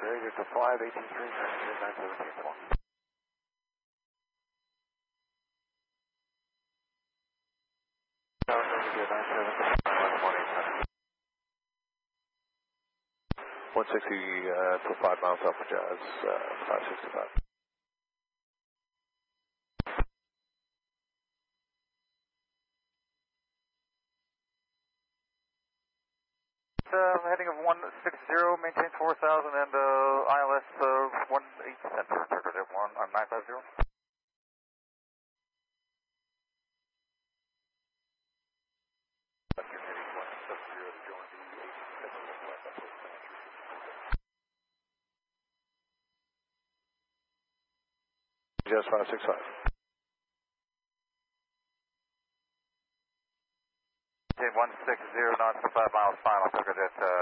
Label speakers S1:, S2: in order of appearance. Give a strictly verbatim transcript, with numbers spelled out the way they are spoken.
S1: Ready to five, eighteen three, nine seventeen, come on. one sixty uh, to five miles off of Jazz, uh, five sixty-five.
S2: Uh, heading of one sixty, maintain four thousand and uh, I L S uh, one eight center, turtle one, I'm nine five zero.
S1: Jazz five six five.
S2: one sixty knots to five miles final, Turkish at uh,